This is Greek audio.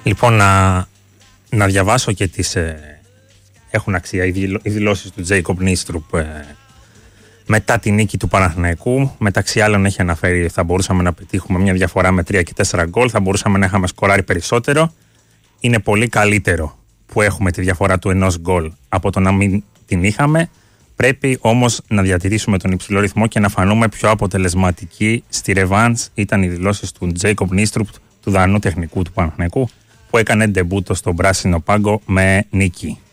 Λοιπόν, να διαβάσω και τις έχουν αξία οι δηλώσεις του Τζέικοπ Νίστρουπ μετά τη νίκη του Παναθηναϊκού. Μεταξύ άλλων έχει αναφέρει θα μπορούσαμε να πετύχουμε μια διαφορά με 3 και 4 γκολ, θα μπορούσαμε να είχαμε σκοράρει περισσότερο. Είναι πολύ καλύτερο που έχουμε τη διαφορά του 1 γκολ από το να μην την είχαμε. Πρέπει όμως να διατηρήσουμε τον υψηλό ρυθμό και να φανούμε πιο αποτελεσματικοί στη ρεβάνς. Ήταν οι δηλώσεις του Τζέικοπ Νίστρουπ, του Δανού τεχνικού του Παναθηναϊκού, που έκανε ντεμπούτο στον πράσινο πάγκο με νίκη.